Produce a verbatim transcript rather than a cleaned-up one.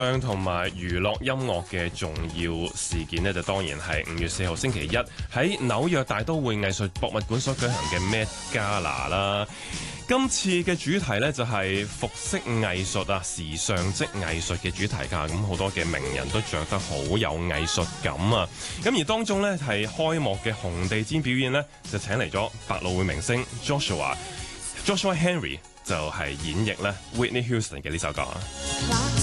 同埋娛樂音樂嘅重要事件呢，就當然係五月四號星期一喺紐約大都會藝術博物館所舉行嘅 Met Gala 啦。今次嘅主題呢，就係服飾藝術啊，時尚即藝術嘅主題㗎。咁好多嘅名人都着得好有藝術感啊。咁而當中呢，係開幕嘅紅地毯表演呢，就請嚟咗百老匯明星 Joshua Joshua Henry 就係演繹咧 Whitney Houston 嘅呢首歌啊。